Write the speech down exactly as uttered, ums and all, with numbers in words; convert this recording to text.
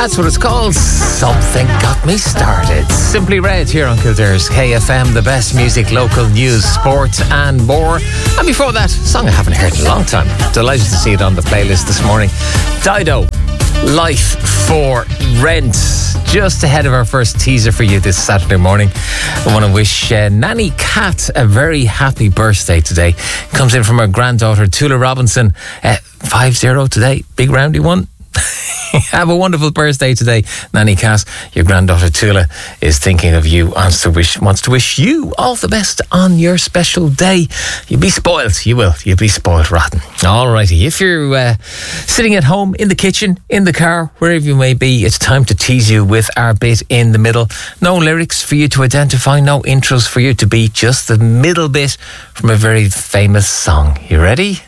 That's what it's called. Something Got Me Started. Simply Red here on Kildare's K F M, the best music, local news, sport and more. And before that, a song I haven't heard in a long time. Delighted to see it on the playlist this morning. Dido, Life for Rent. Just ahead of our first teaser for you this Saturday morning. I want to wish uh, Nanny Cat a very happy birthday today. Comes in from her granddaughter Tula Robinson. Uh, five zero today. Big roundy one. Have a wonderful birthday today, Nanny Cat. Your granddaughter Tula is thinking of you, wants to wish wants to wish you all the best on your special day. You'll be spoiled, you will. You'll be spoiled rotten. Alrighty, if you're uh, sitting at home, in the kitchen, in the car, wherever you may be, it's time to tease you with our bit in the middle. No lyrics for you to identify, no intros for you to beat, just the middle bit from a very famous song. You ready?